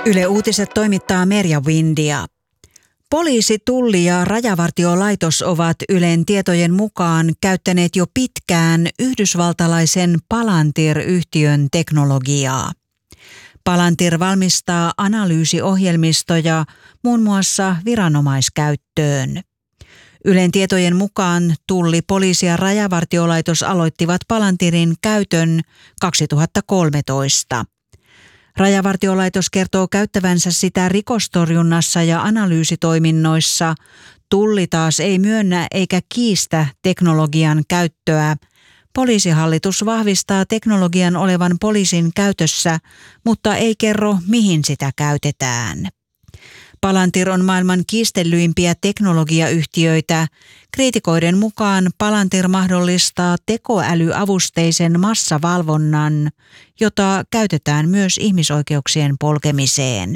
Yle Uutiset toimittaa Merja Windia. Poliisi, Tulli ja Rajavartiolaitos ovat Ylen tietojen mukaan käyttäneet jo pitkään yhdysvaltalaisen Palantir-yhtiön teknologiaa. Palantir valmistaa analyysiohjelmistoja muun muassa viranomaiskäyttöön. Ylen tietojen mukaan Tulli, Poliisi ja Rajavartiolaitos aloittivat Palantirin käytön 2013. Rajavartiolaitos kertoo käyttävänsä sitä rikostorjunnassa ja analyysitoiminnoissa. Tulli taas ei myönnä eikä kiistä teknologian käyttöä. Poliisihallitus vahvistaa teknologian olevan poliisin käytössä, mutta ei kerro, mihin sitä käytetään. Palantir on maailman kiistellyimpiä teknologiayhtiöitä. Kriitikoiden mukaan Palantir mahdollistaa tekoälyavusteisen massavalvonnan, jota käytetään myös ihmisoikeuksien polkemiseen.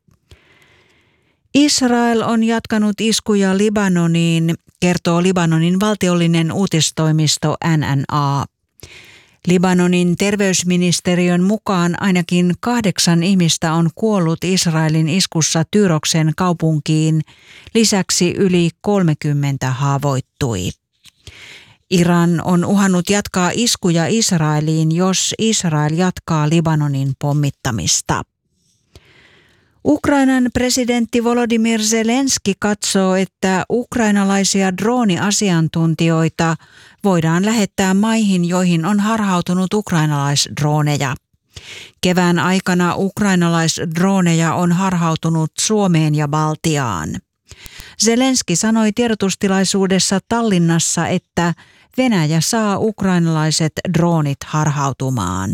Israel on jatkanut iskuja Libanoniin, kertoo Libanonin valtiollinen uutistoimisto NNA. Libanonin terveysministeriön mukaan ainakin 8 ihmistä on kuollut Israelin iskussa Tyroksen kaupunkiin. Lisäksi yli 30 haavoittui. Iran on uhannut jatkaa iskuja Israeliin, jos Israel jatkaa Libanonin pommittamista. Ukrainan presidentti Volodymyr Zelenski katsoo, että ukrainalaisia drooniasiantuntijoita voidaan lähettää maihin, joihin on harhautunut ukrainalaisdrooneja. Kevään aikana ukrainalaisdrooneja on harhautunut Suomeen ja Baltiaan. Zelenski sanoi tiedotustilaisuudessa Tallinnassa, että Venäjä saa ukrainalaiset droonit harhautumaan.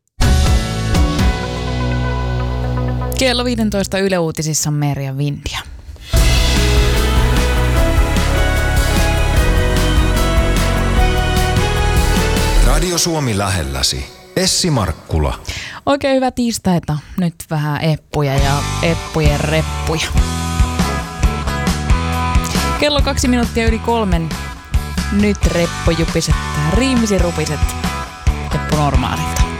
Kello 15 Yle Uutisissa Merja Windia. Radio Suomi lähelläsi. Essi Markkula. Oikein hyvää tiistaita. Nyt vähän eppuja ja eppujen reppuja. Kello 2 minuuttia yli 3. Nyt reppujupiset, riimisirupiset, Eppu Normaalilta.